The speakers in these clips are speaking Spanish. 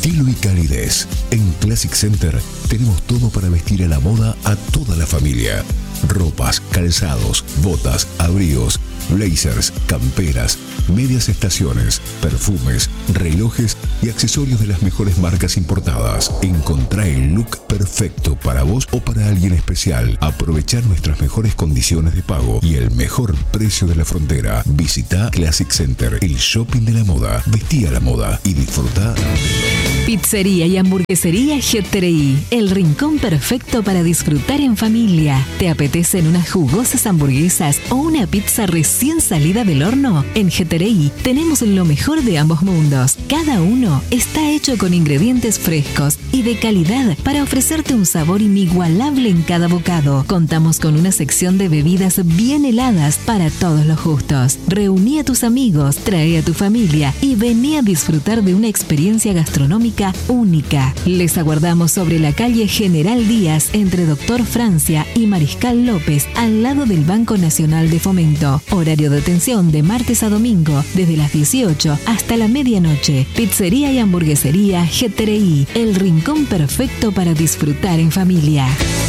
estilo y calidez. En Classic Center tenemos todo para vestir a la moda a toda la familia. Ropas, calzados, botas, abrigos, blazers, camperas, medias estaciones, perfumes, relojes y accesorios de las mejores marcas importadas. Encontrá el look perfecto para vos o para alguien especial. Aprovechar nuestras mejores condiciones de pago y el mejor precio de la frontera. Visita Classic Center, el shopping de la moda. Vestí a la moda y disfruta. Pizzería y hamburguesería GTRI, el rincón perfecto para disfrutar en familia. ¿Te apetecen unas jugosas hamburguesas o una pizza recién salida del horno? En GTRI tenemos lo mejor de ambos mundos. Cada uno está hecho con ingredientes frescos y de calidad para ofrecerte un sabor inigualable en cada bocado. Contamos con una sección de bebidas bien heladas para todos los gustos. Reuní a tus amigos, trae a tu familia y vení a disfrutar de una experiencia gastronómica única. Les aguardamos sobre la calle General Díaz, entre Doctor Francia y Mariscal López, al lado del Banco Nacional de Fomento. Horario de atención de martes a domingo, desde las 18 hasta la medianoche. Pizzería y hamburguesería GTRI, el rincón perfecto para disfrutar en familia.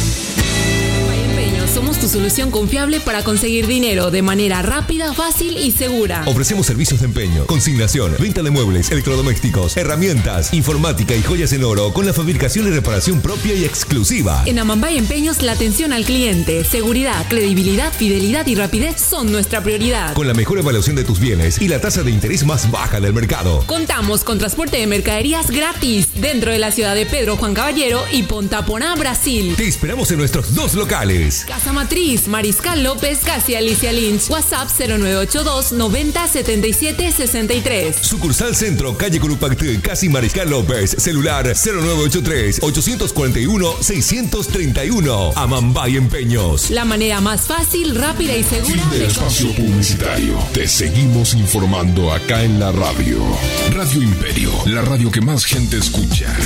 Somos tu solución confiable para conseguir dinero de manera rápida, fácil y segura. Ofrecemos servicios de empeño, consignación, venta de muebles, electrodomésticos, herramientas, informática y joyas en oro con la fabricación y reparación propia y exclusiva. En Amambay Empeños, la atención al cliente, seguridad, credibilidad, fidelidad y rapidez son nuestra prioridad. Con la mejor evaluación de tus bienes y la tasa de interés más baja del mercado. Contamos con transporte de mercaderías gratis dentro de la ciudad de Pedro Juan Caballero y Pontaponá, Brasil. Te esperamos en nuestros 2 locales. Casa Matriz, Mariscal López, casi Alicia Lynch. WhatsApp 0982 90 77 63. Sucursal Centro, calle Curupacté, casi Mariscal López. Celular 0983 841 631. Amambay Empeños. La manera más fácil, rápida y segura Fin del espacio publicitario. Te seguimos informando acá en la radio. Radio Imperio, la radio que más gente escucha.